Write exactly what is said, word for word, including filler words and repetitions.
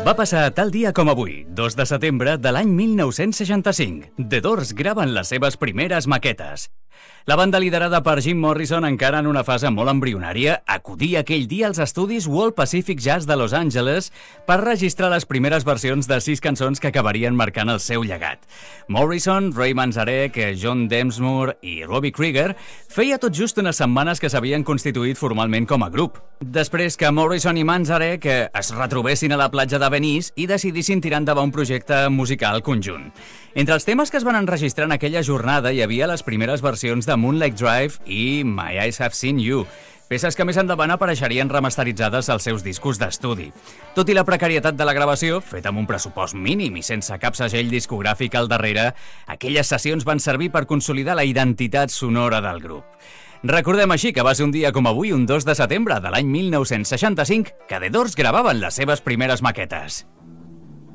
Va passar tal dia com avui, dos de setembre de l'any mil nou-cents seixanta-cinc. The Doors graven les seves primeres maquetes. La banda liderada per Jim Morrison, encara en una fase molt embrionària, acudia aquell dia als estudis World Pacific Jazz de Los Angeles per registrar les primeres versions de sis cançons que acabarien marcant el seu llegat. Morrison, Ray Manzarek, John Densmore i Robbie Krieger feia tot just unes setmanes que s'havien constituït formalment com a grup. Després que Morrison i Manzarek es retrobessin a la platja de Venice i decidissin tirar endavant un projecte musical conjunt. Entre els temes que es van enregistrar en aquella jornada hi havia les primeres versions de Moonlight Drive i My Eyes Have Seen You, peces que més endavant apareixerien remasteritzades als seus discos d'estudi. Tot i la precarietat de la gravació, feta amb un pressupost mínim i sense cap segell discogràfic al darrere, aquelles sessions van servir per consolidar la identitat sonora del grup. Recordem així que va ser un dia com avui, un dos de setembre de l'any mil nou-cents seixanta-cinc, que The Doors gravaven les seves primeres maquetes.